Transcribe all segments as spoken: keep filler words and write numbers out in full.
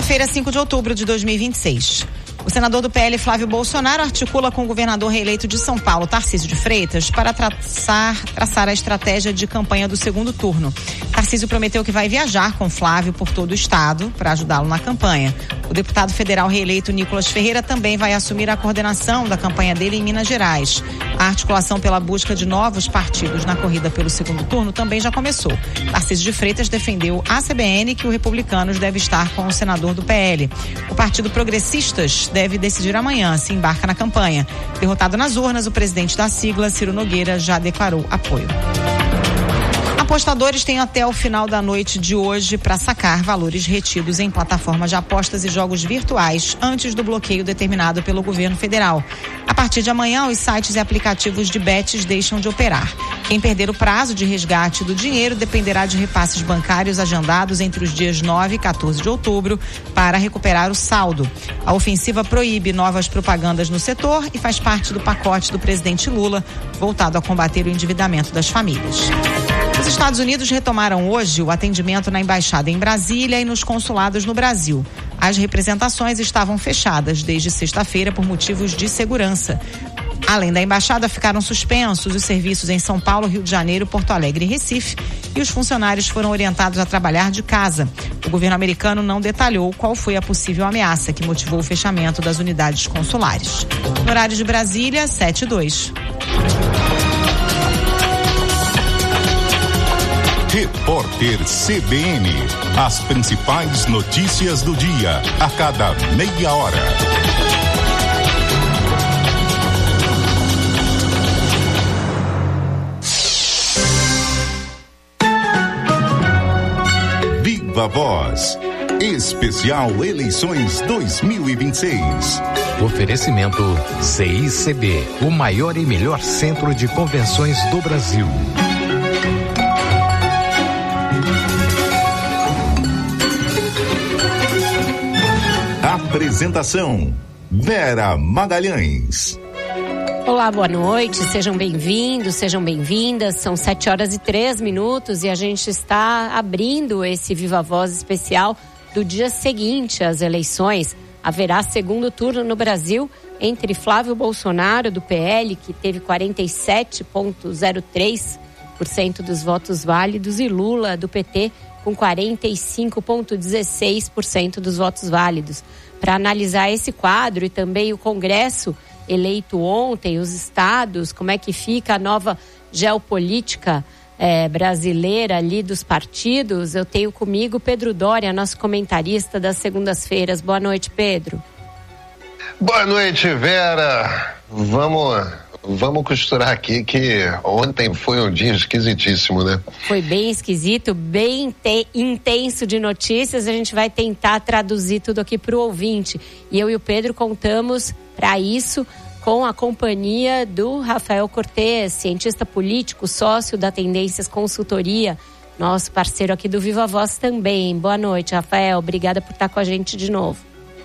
Quinta-feira, cinco de outubro de dois mil e vinte e seis. O senador do P L, Flávio Bolsonaro, articula com o governador reeleito de São Paulo, Tarcísio de Freitas, para traçar, traçar a estratégia de campanha do segundo turno. Tarcísio prometeu que vai viajar com Flávio por todo o estado para ajudá-lo na campanha. O deputado federal reeleito Nicolas Ferreira também vai assumir a coordenação da campanha dele em Minas Gerais. A articulação pela busca de novos partidos na corrida pelo segundo turno também já começou. Tarcísio de Freitas defendeu à C B N que o Republicanos deve estar com o senador do P L. O Partido Progressistas deve decidir amanhã se embarca na campanha. Derrotado nas urnas, o presidente da sigla, Ciro Nogueira, já declarou apoio. Apostadores têm até o final da noite de hoje para sacar valores retidos em plataformas de apostas e jogos virtuais antes do bloqueio determinado pelo governo federal. A partir de amanhã, os sites e aplicativos de bets deixam de operar. Quem perder o prazo de resgate do dinheiro dependerá de repasses bancários agendados entre os dias nove e quatorze de outubro para recuperar o saldo. A ofensiva proíbe novas propagandas no setor e faz parte do pacote do presidente Lula, voltado a combater o endividamento das famílias. Os Estados Unidos retomaram hoje o atendimento na embaixada em Brasília e nos consulados no Brasil. As representações estavam fechadas desde sexta-feira por motivos de segurança. Além da embaixada, ficaram suspensos os serviços em São Paulo, Rio de Janeiro, Porto Alegre e Recife, e os funcionários foram orientados a trabalhar de casa. O governo americano não detalhou qual foi a possível ameaça que motivou o fechamento das unidades consulares. No horário de Brasília, sete e dois. Repórter C B N. As principais notícias do dia, a cada meia hora. Viva Voz. Especial Eleições dois mil e vinte e seis. Oferecimento C I C B, o maior e melhor centro de convenções do Brasil. Apresentação: Vera Magalhães. Olá, boa noite, sejam bem-vindos, sejam bem-vindas. São sete horas e três minutos e a gente está abrindo esse Viva Voz especial do dia seguinte às eleições. Haverá segundo turno no Brasil entre Flávio Bolsonaro, do P L, que teve quarenta e sete vírgula zero três por cento dos votos válidos, e Lula, do P T, com quarenta e cinco vírgula dezesseis por cento dos votos válidos. Para analisar esse quadro e também o Congresso eleito ontem, os estados, como é que fica a nova geopolítica eh, brasileira ali dos partidos, eu tenho comigo Pedro Doria, nosso comentarista das segundas-feiras. Boa noite, Pedro. Boa noite, Vera. Vamos... Vamos costurar aqui que ontem foi um dia esquisitíssimo, né? Foi bem esquisito, bem te- intenso de notícias. A gente vai tentar traduzir tudo aqui para o ouvinte. E eu e o Pedro contamos para isso com a companhia do Rafael Cortez, cientista político, sócio da Tendências Consultoria, nosso parceiro aqui do Viva Voz também. Boa noite, Rafael. Obrigada por estar com a gente de novo.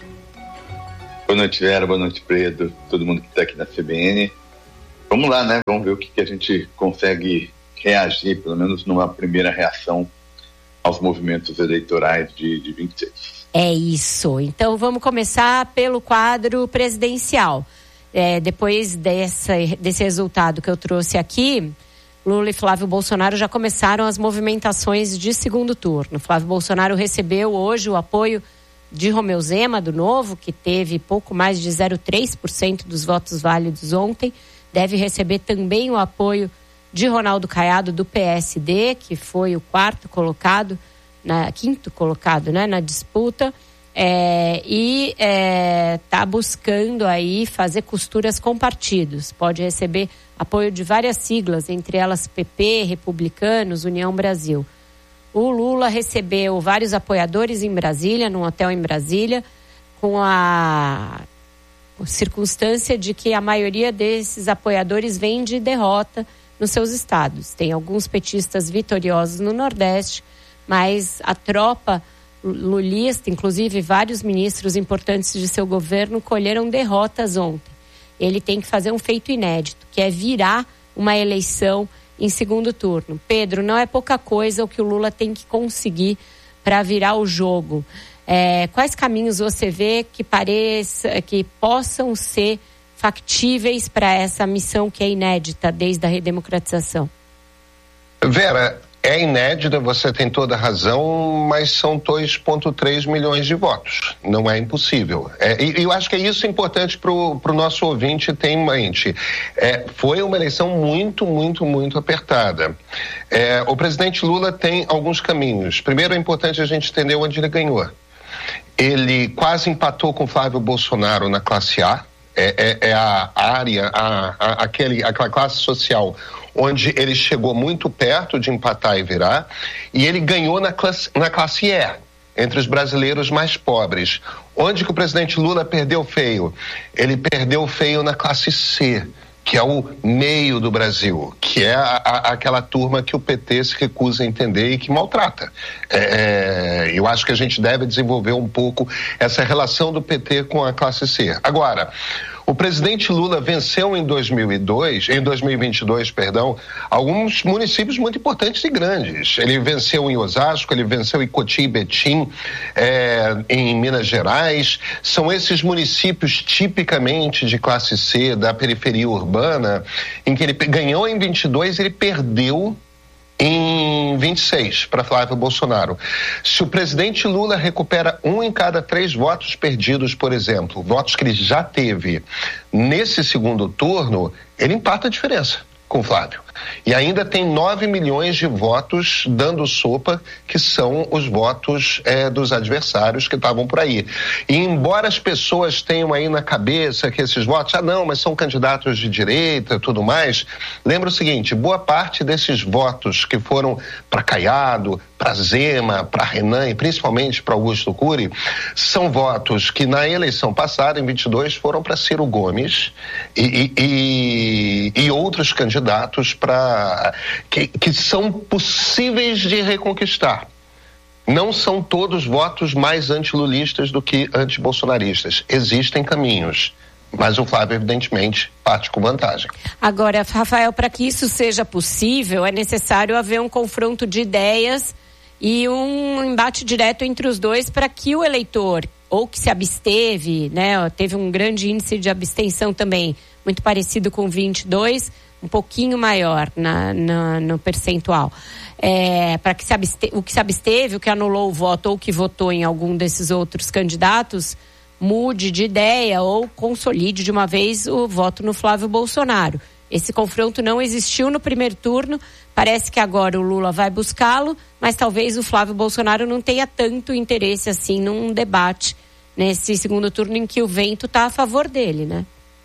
Boa noite, Vera. Boa noite, Pedro. Todo mundo que está aqui na C B N. Vamos lá, né? Vamos ver o que, que a gente consegue reagir, pelo menos numa primeira reação aos movimentos eleitorais de, de vinte e seis. É isso. Então vamos começar pelo quadro presidencial. É, depois dessa, desse resultado que eu trouxe aqui, Lula e Flávio Bolsonaro já começaram as movimentações de segundo turno. Flávio Bolsonaro recebeu hoje o apoio de Romeu Zema, do Novo, que teve pouco mais de zero vírgula três por cento dos votos válidos ontem. Deve receber também o apoio de Ronaldo Caiado, do P S D, que foi o quarto colocado, na, quinto colocado, né, na disputa, é, e está é, buscando aí fazer costuras com partidos. Pode receber apoio de várias siglas, entre elas P P, Republicanos, União Brasil. O Lula recebeu vários apoiadores em Brasília, num hotel em Brasília, com a circunstância de que a maioria desses apoiadores vem de derrota nos seus estados. Tem alguns petistas vitoriosos no Nordeste, mas a tropa lulista, inclusive vários ministros importantes de seu governo, colheram derrotas ontem. Ele tem que fazer um feito inédito, que é virar uma eleição em segundo turno. Pedro, não é pouca coisa o que o Lula tem que conseguir para virar o jogo. É, quais caminhos você vê que pareça, que possam ser factíveis para essa missão que é inédita desde a redemocratização? Vera, é inédita, você tem toda a razão, mas são dois vírgula três milhões de votos. Não é impossível. É, e eu acho que é isso importante para o nosso ouvinte ter em mente. É, foi uma eleição muito, muito, muito apertada. É, o presidente Lula tem alguns caminhos. Primeiro, é importante a gente entender onde ele ganhou. Ele quase empatou com Flávio Bolsonaro na classe A. É, é, é a área, a, a, aquele, aquela classe social onde ele chegou muito perto de empatar e virar, e ele ganhou na classe, na classe E, entre os brasileiros mais pobres. Onde que o presidente Lula perdeu feio? Ele perdeu feio na classe C, que é o meio do Brasil, que é a, a, aquela turma que o P T se recusa a entender e que maltrata. É, eu acho que a gente deve desenvolver um pouco essa relação do P T com a classe C. Agora, o presidente Lula venceu em dois mil e dois, em dois mil e vinte e dois, perdão, alguns municípios muito importantes e grandes. Ele venceu em Osasco, ele venceu em Cotim e Betim, é, em Minas Gerais. São esses municípios tipicamente de classe C, da periferia urbana, em que ele ganhou em vinte e dois, ele perdeu em vinte e seis para Flávio Bolsonaro. Se o presidente Lula recupera um em cada três votos perdidos, por exemplo, votos que ele já teve nesse segundo turno, ele empata a diferença com Flávio. E ainda tem nove milhões de votos dando sopa, que são os votos é, dos adversários que estavam por aí. E embora as pessoas tenham aí na cabeça que esses votos, ah não, mas são candidatos de direita e tudo mais, lembra o seguinte, boa parte desses votos que foram para Caiado, para Zema, para Renan e principalmente para Augusto Cury, são votos que na eleição passada, em vinte e dois, foram para Ciro Gomes e, e, e, e outros candidatos para Que, que são possíveis de reconquistar. Não são todos votos mais antilulistas do que antibolsonaristas. Existem caminhos, mas o Flávio, evidentemente, parte com vantagem. Agora, Rafael, para que isso seja possível, é necessário haver um confronto de ideias e um embate direto entre os dois para que o eleitor, ou que se absteve, né, teve um grande índice de abstenção também, muito parecido com vinte e dois, um pouquinho maior na, na, no percentual. É, para que se abste, o que se absteve, o que anulou o voto ou que votou em algum desses outros candidatos, mude de ideia ou consolide de uma vez o voto no Flávio Bolsonaro. Esse confronto não existiu no primeiro turno, parece que agora o Lula vai buscá-lo, mas talvez o Flávio Bolsonaro não tenha tanto interesse assim num debate nesse segundo turno em que o vento está a favor dele, né?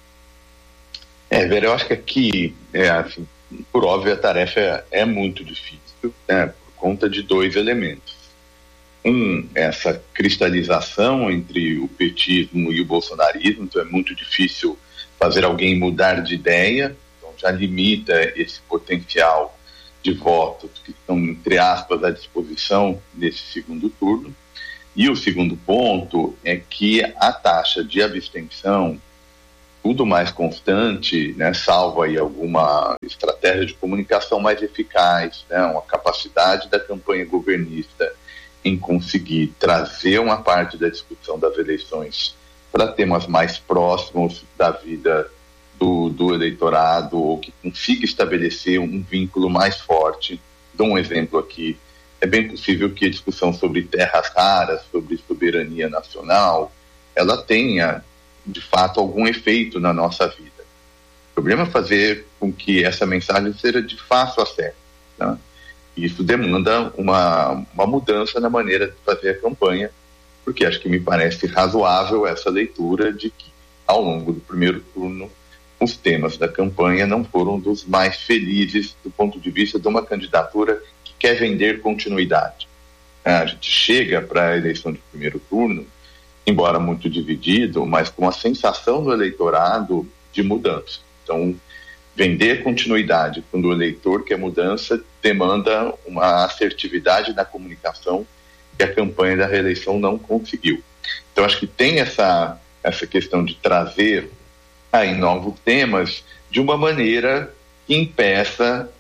É, Vera, eu acho que aqui, é, assim, por óbvio, a tarefa é, é muito difícil, né, por conta de dois elementos. Um, essa cristalização entre o petismo e o bolsonarismo, então é muito difícil fazer alguém mudar de ideia, então já limita esse potencial de votos que estão, entre aspas, à disposição nesse segundo turno. E o segundo ponto é que a taxa de abstenção, tudo mais constante, né, salvo aí alguma estratégia de comunicação mais eficaz, né, uma capacidade da campanha governista em conseguir trazer uma parte da discussão das eleições para temas mais próximos da vida do, do eleitorado, ou que consiga estabelecer um vínculo mais forte. Dou um exemplo aqui. É bem possível que a discussão sobre terras raras, sobre soberania nacional, ela tenha de fato algum efeito na nossa vida. O problema é fazer com que essa mensagem seja de fácil acesso, né? Isso demanda uma, uma mudança na maneira de fazer a campanha, porque acho que me parece razoável essa leitura de que ao longo do primeiro turno os temas da campanha não foram dos mais felizes do ponto de vista de uma candidatura que quer vender continuidade. A gente chega para a eleição de primeiro turno, embora muito dividido, mas com a sensação do eleitorado de mudança. Então, vender continuidade quando o eleitor quer mudança demanda uma assertividade na comunicação que a campanha da reeleição não conseguiu. Então, acho que tem essa, essa questão de trazer aí novos temas de uma maneira que impeça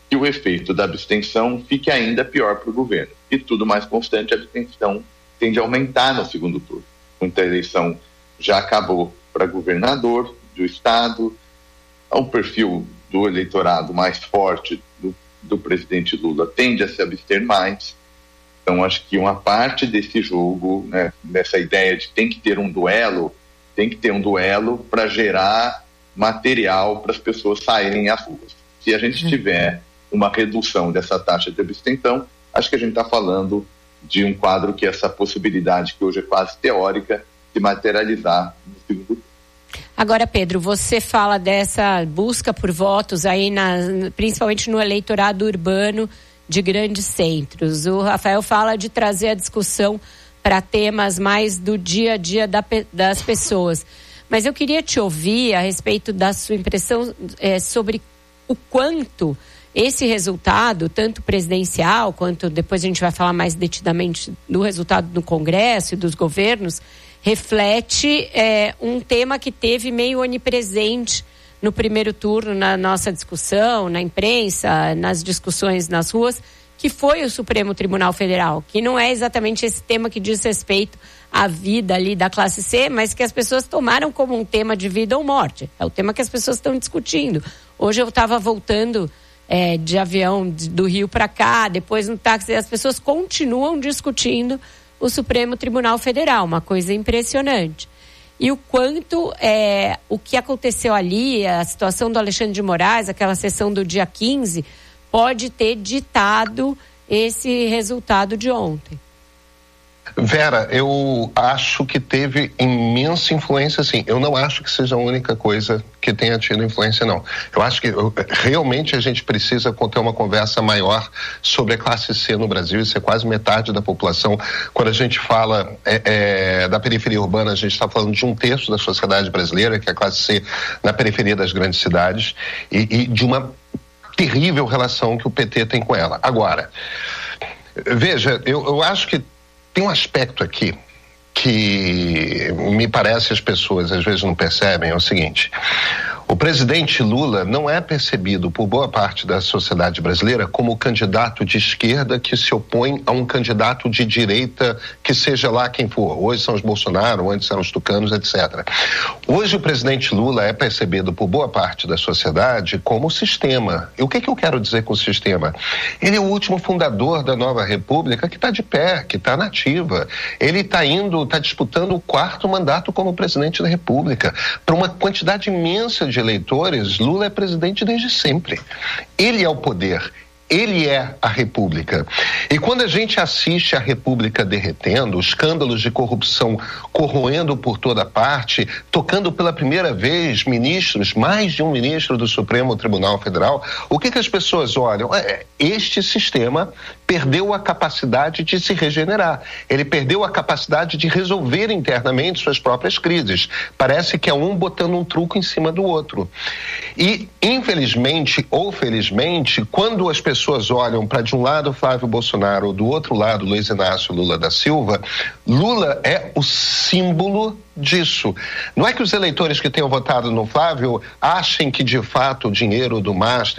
que o efeito da abstenção fique ainda pior para o governo. E tudo mais constante, a abstenção tende a aumentar no segundo turno. Muita eleição já acabou para governador do estado, o perfil do eleitorado mais forte do, do presidente Lula tende a se abster mais. Então, acho que uma parte desse jogo, né, dessa ideia de tem que ter um duelo, tem que ter um duelo para gerar material para as pessoas saírem às ruas. Se a gente tiver uma redução dessa taxa de abstenção, acho que a gente está falando de um quadro que essa possibilidade, que hoje é quase teórica, se materializar no segundo turno. Agora, Pedro, você fala dessa busca por votos aí, na, principalmente no eleitorado urbano de grandes centros. O Rafael fala de trazer a discussão para temas mais do dia a dia da, das pessoas. Mas eu queria te ouvir a respeito da sua impressão é, sobre o quanto esse resultado, tanto presidencial, quanto depois a gente vai falar mais detidamente do resultado do Congresso e dos governos, reflete é, um tema que teve meio onipresente no primeiro turno, na nossa discussão, na imprensa, nas discussões nas ruas, que foi o Supremo Tribunal Federal, que não é exatamente esse tema que diz respeito à vida ali da classe C, mas que as pessoas tomaram como um tema de vida ou morte. É o tema que as pessoas estão discutindo. Hoje eu estava voltando é, de avião do Rio para cá, depois no táxi, as pessoas continuam discutindo o Supremo Tribunal Federal, uma coisa impressionante. E o quanto é, o que aconteceu ali, a situação do Alexandre de Moraes, aquela sessão do dia quinze, pode ter ditado esse resultado de ontem. Vera, eu acho que teve imensa influência, sim. Eu não acho que seja a única coisa que tenha tido influência, não. Eu acho que eu, realmente a gente precisa ter uma conversa maior sobre a classe C no Brasil. Isso é quase metade da população. Quando a gente fala é, é, da periferia urbana, a gente está falando de um terço da sociedade brasileira, que é a classe C na periferia das grandes cidades, e, e de uma terrível relação que o P T tem com ela. Agora, veja, eu, eu acho que tem um aspecto aqui que me parece as pessoas às vezes não percebem, é o seguinte: o presidente Lula não é percebido por boa parte da sociedade brasileira como o candidato de esquerda que se opõe a um candidato de direita, que seja lá quem for. Hoje são os Bolsonaro, antes eram os tucanos, etcétera. Hoje o presidente Lula é percebido por boa parte da sociedade como o sistema. E o que, que eu quero dizer com o sistema? Ele é o último fundador da nova república que está de pé, que está nativa. Ele está indo, está disputando o quarto mandato como presidente da república. Para uma quantidade imensa de eleitores, Lula é presidente desde sempre. Ele é o poder. Ele é a República. E quando a gente assiste a República derretendo, escândalos de corrupção corroendo por toda parte, tocando pela primeira vez ministros, mais de um ministro do Supremo Tribunal Federal, o que que as pessoas olham? É, este sistema perdeu a capacidade de se regenerar. Ele perdeu a capacidade de resolver internamente suas próprias crises. Parece que é um botando um truco em cima do outro. E, infelizmente ou felizmente, quando as pessoas pessoas olham para de um lado Flávio Bolsonaro, do outro lado Luiz Inácio Lula da Silva, Lula é o símbolo disso. Não é que os eleitores que tenham votado no Flávio achem que de fato o dinheiro do Master